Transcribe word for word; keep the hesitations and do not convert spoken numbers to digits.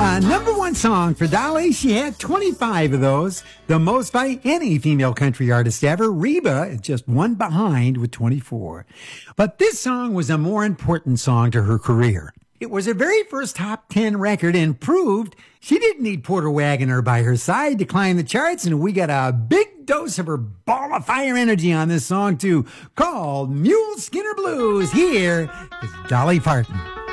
Uh, number one song for Dolly. She had twenty-five of those, the most by any female country artist ever. Reba is just one behind with twenty-four. But this song was a more important song to her career. It was her very first top ten record and proved she didn't need Porter Wagoner by her side to climb the charts, and we got a big dose of her ball of fire energy on this song too, called Mule Skinner Blues. Here is Dolly Parton.